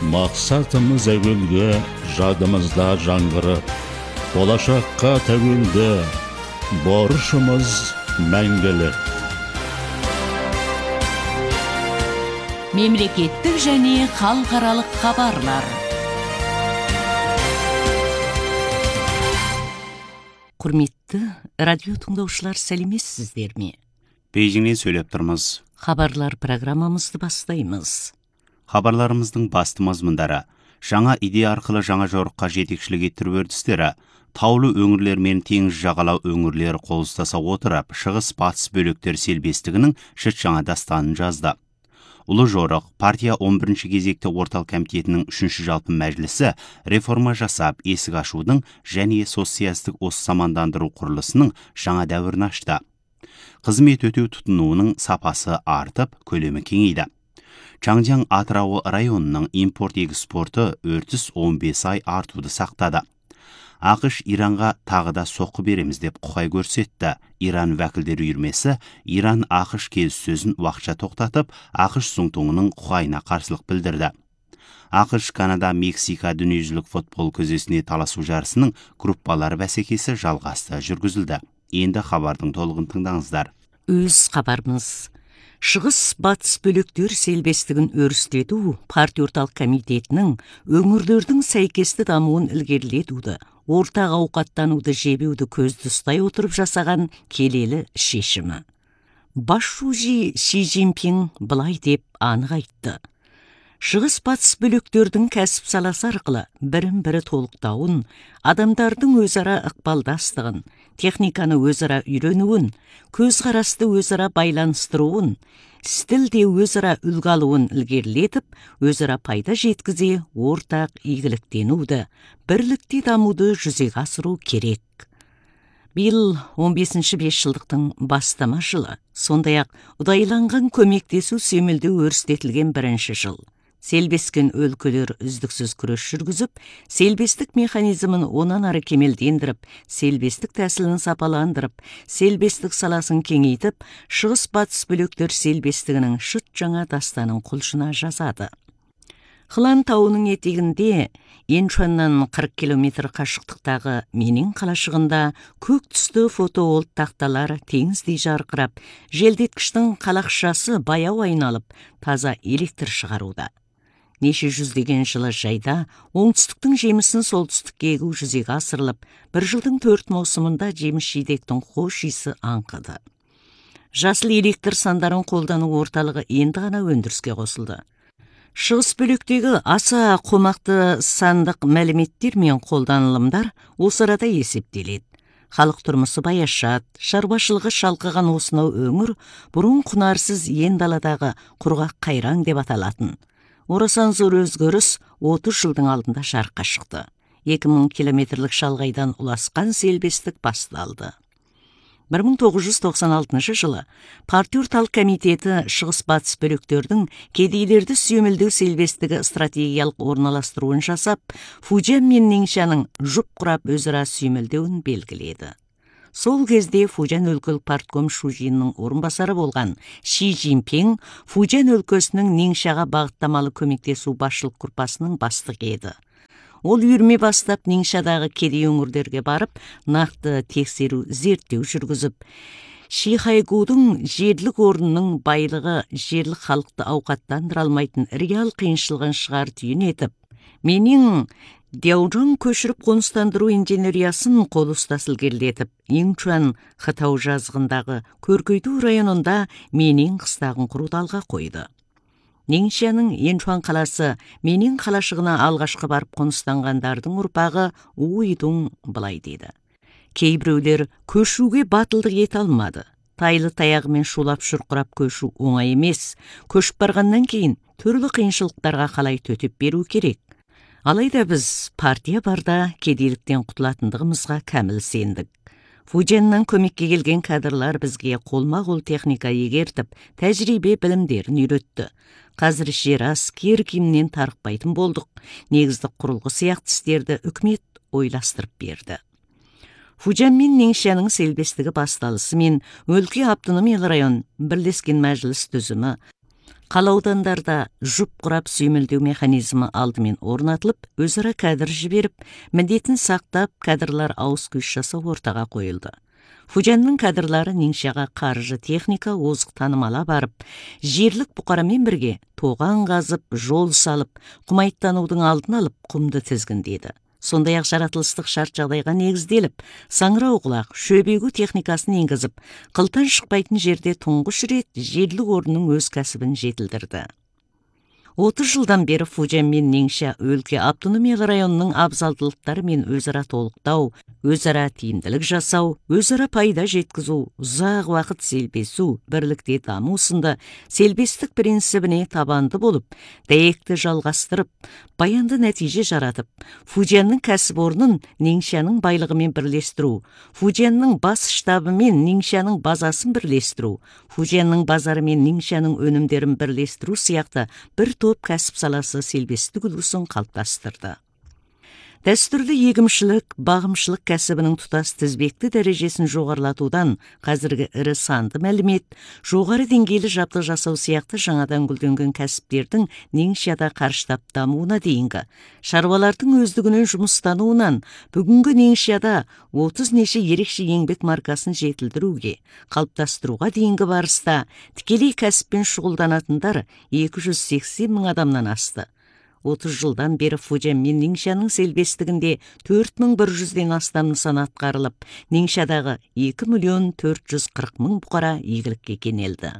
Мақсатымыз әуелге, жадымызда жаңғырып, болашаққа тәуелді, борышымыз мәңгілік. Мемлекеттік және халықаралық хабарлар. Құрметті радио тыңдаушылар, сәлеметсіздер ме? Бейжіңнен сөйлеп тұрмыз. Хабарлар программамызды бастаймыз. Хабарларымыздың басты мазмұндары: жаңа идея арқылы жаңа жорыққа жетекшілік еттіру үрдістері, таулы өңірлер мен теңіз жағалау өңірлері қол ұстаса отырып, шығыс-батыс бөліктер селбестігінің шыт жаңа дастанын жазды. Ұлы жорық партия 11-ші кезекті орталық комитетінің 3-ші жалпы мәжілісі реформа жасап, есік ашудың және социалистік самандандыру құрылысының жаңа дәуірін ашты. Қызмет өтеу тұтынуының сапасы артып, көлемі кеңейді. Чаңжаң Атырауы районының импорт-экспорты 415 ай артуды сақтады. ақш Иранға тағы да соққы береміз деп құқай көрсетті. Иран вәкілдер үйірмесі Иран ақш келіссөзін уақытша тоқтатып, ақш Суңтуңының құқайына қарсылық білдірді. ақш Канада Мексика дүниежүзілік футбол күзесіне таласу жарысының группалар бәсекесі жалғасты жүргізілді. Енді хабардың толығын тыңдаңыздар. Өз хабарымыз. Шығыс-батыс бөліктер селбестігін өрістету партия орталық комитетінің өңірлердің сәйкесті дамуын ілгерілетуді, ортақ ауқаттануды жебеуді көзді ұстай отырып жасаған келелі шешімі. Басшужи Ши Цзиньпин былай деп анық айтты: шығыс-батыс бөліктердің кәсіп саласы арқылы бірін-бірі толықтауын, адамдардың өзара ықпалдастығын, техниканы өзара үйренуін, көзқарасты өзара байланыстыруын, стілде өзара үлгі алуын ілгерілетіп, өзара пайда жеткізе ортақ игіліктенуді, бірлікте дамуды жүзеге асыру керек. Биыл 15-ші бесжылдықтың бастама жылы, сондай-ақ ұдайланған көмектесу сүйемелдеу өрістетілген бірінші жыл. Селбескен өлкөлер үздіксіз күрес жүргізіп, селбестік механизмін онан ары кемелдендіріп, селбестік тәсілін сапаландырып, селбестік саласын кеңейтіп, шығыс-батыс бөліктер селбестігінің шыт жаңа дастанын құлшына жазады. Хылан тауының етегінде, Енчуаннан 40 километр қашықтықтағы Менин қалашығында көк түсті фотоолт тақталар теңіздей жарқырап, желдеткіштің қалақшасы баяу айналып, таза электр шығаруда. Неше жүздеген жылы жайда оңтүстіктің жемісін солтүстікке егу жүзеге асырылып, бір жылдың 4 маусымында жеміс-жидектің хош иісі аңқыды. Жасыл электр сандарын қолдану орталығы енді ғана өндіріске қосылды. Шығыс бөліктегі аса қомақты сандық мәліметтер мен қолданылымдар осы арада есептеледі. Халық тұрмысы баяшат, шаруашылығы шалқыған осынау өңір бұрын құнарсыз ен даладағы құрғақ қайраң деп аталатын. Орасан зор өзгеріс 30 жылдың алдында жарыққа шықты. 2000 километрлік шалғайдан ұласқан селбестік басталды. 1996 жылы партия орталық комитеті шығыс-батыс бөліктердің кедейлерді сүйемелдеу селбестігі стратегиялық орналастыруын жасап, Фужан мен Нingxияның жұп құрап өзара сүйемелдеуін белгіледі. Сол кезде Фужан өлкелік партком Шужиннің орынбасары болған Ши Цзиньпин Фужан өлкесінің Ningxияға бағыттамалы көмектесу басшылық группасының бастығы еді. Ол үйірме бастап Ningxиядағы кедей өңірлерге барып, нақты тексеру, зерттеу жүргізіп, Шихайгудың жерлік орнының байлығы жерлік халықты ауқаттандыра алмайтын реал қиыншылығын шығар түйін етіп, Менин Дяужан көшіріп қоныстандыру инженериясын қол ұстас ілгерілетіп, Енчуан Хатау жазығындағы Көркейту районында Менин қыстағын құруды алға қойды. Ningxияның Енчуан қаласы Менин қалашығына алғашқы барып қоныстанғандардың ұрпағы Уйдун былай дейді: кейбіреулер көшуге батылдық ете алмады. Тайлы таяғымен шулап шұрқырап көшу оңай емес. Көшіп барғаннан кейін түрлі қиыншылықтарға қалай төтеп беру керек. Алайда біз партия барда кедейліктен құтылатындығымызға кәміл сендік. Фужаннан көмекке келген кадрлар бізге қолма-қол техника егертіп, тәжірибе білімдерін үйретті. Қазір жер аскер киімнен тарықпайтын болдық. Негіздік құрылғы сияқты істерді үкімет ойластырып берді. Фужан мен Ningxияның селбестігі басталысымен өлке автономиялы район бірлескен мәжіліс түзімі, Қала аудандарда жұп құрап сүйемелдеу механизмі алдымен орнатылып, өзара кадр жіберіп, міндетін сақтап, кадрлар ауыз күйіс жасау ортаға қойылды. Фуженнің кадрлары Нingxияға қаржы техника озық танымала барып, жерлік бұқарамен бірге тоған қазып, жол салып, құмайттанудың алдын алып, құмды тізгіндеді. Сондай-ақ жаратылыстық шарт жағдайға негізделіп, саңырауқұлақ, шөбегу техникасын енгізіп, қылтан шықпайтын жерде тұңғыш рет жерлік орынның өз кәсібін жетілдірді. 30 жылдан бері Фужен мен Ningxia өлке автономиялы районының абзалдылықтары мен өзара толықтау, өзара тиімділік жасау, өзара пайда жеткізу, ұзақ уақыт селбесу, бірлікте даму сынды селбестік принцибіне табанды болып, дәйекті жалғастырып, баянды нәтиже жаратып, Фуженнің кәсіпорнын Ningxiaның байлығымен бірлестіру, Фуженнің бас штабы мен Ningxiaның базасын бірлестіру, Фуженның базары мен Ningxiaның өнімдерін бірлестіру сияқты бір топ кәсіп саласы селбестік үлгісін қалыптастырды. Дәстүрлі егімшілік, бағымшылық кәсібінің тұтас тізбекті дәрежесін жоғарылатудан қазіргі ірі санды мәлімет, жоғары деңгейлі жабдық жасау сияқты жаңадан гүлденген кәсіптердің Ningxiada қарыштап дамуына дейінгі, шаруалардың өздігінен жұмыстануынан бүгінгі Ningxiada 30 неше ерекше еңбек маркасын жетілдіруге, қалыптастыруға дейінгі барыста тікелей кәсіппен шұғылданатындар 280 мың адамнан асты. 30 жылдан бері Фужен мен Ningxiaның селбестігінде 4100-ден астам нысан атқарылып, Ningxiaдағы 2.440.000 бұқара игілікке кенелді.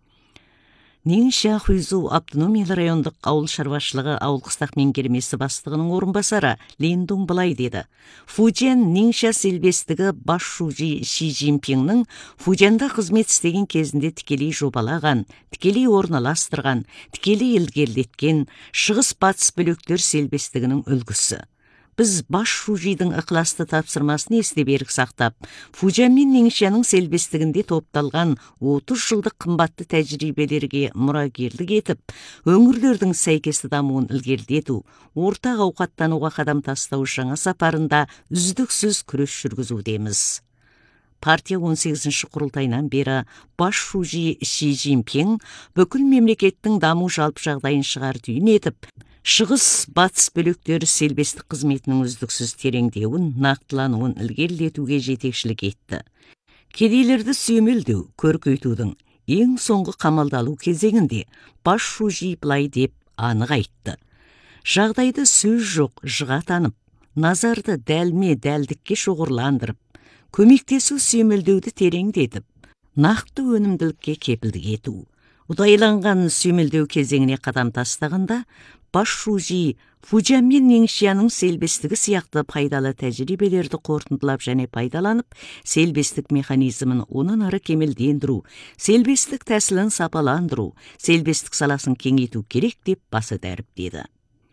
Ningxia Хуйзу автономиялы райондық ауыл шаруашылығы ауыл қыстақ меңгермесі бастығының орынбасары Линдун былай деді. Фужен Ningxia селбестігі бас шужи Ши Цзиньпиннің Фуженда қызмет істеген кезінде тікелей жобалаған, тікелей орналастырған, тікелей ілгерілеткен шығыс-батыс бөліктер селбестігінің үлгісі. Біз бас шужидің ықыласты тапсырмасын есте берік сақтап, Фужен мен Ningxiaның селбестігінде топталған 30 жылдық қымбатты тәжірибелерге мұрагерлік етіп, өңірлердің сәйкесті дамуын ілгерілету, ортақ ауқаттануға қадам тастау жаңа сапарында үздіксіз күрес жүргізудеміз. Партия 18-ші құрылтайынан бері бас шужи Ши Цзиньпин бүкіл мемлекеттің даму жалпы жағдайын шығар түйін етіп, шығыс-батыс бөліктері селбестік қызметінің үздіксіз тереңдеуін, нақтылануын ілгерілетуге жетекшілік етті. Кедейлерді сүйемелдеу, көркейтудің ең соңғы қамалдалу кезеңінде бас шужи былай деп анық айтты. Жағдайды сөз жоқ, жыға танып, назарды дәлме-дәлдікке шоғырландырып, көмектесу сүйемелдеуді тереңдетіп, нақты өнімділікке кепілдік ету. Ұдайланған сүйемелдеу кезеңіне қадам тастағанда, бас шужи Фужен мен Ningxiaның селбестігі сияқты пайдалы тәжірибелерді қорытындылап және пайдаланып, селбестік механизмін онан ары кемелдендіру, селбестік тәсілін сапаландыру, селбестік саласын кеңейту керек деп басы дәріптеді.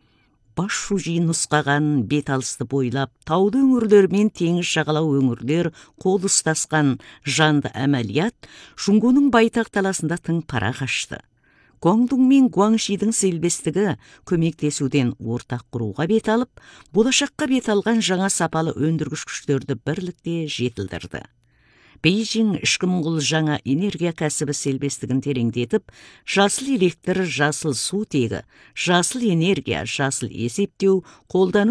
Бас шужи нұсқаған бет алысты бойлап, тауды өңірлер мен теңіз жағалау өңірлер қол ұстасқан жанды әмәлият Шунгоның байтақ таласында тың пара қашты. Гуандун мен Гуаншидің селбестігі көмектесуден ортақ құруға бет алып, болашаққа бет алған жаңа сапалы өндіргіш күштерді бірлікте жетілдірді. Бейжің ішкі мұңғыл жаңа энергия кәсібі селбестігін тереңдетіп, жасыл электр, жасыл су тегі, жасыл энергия, жасыл есептеу, қолдану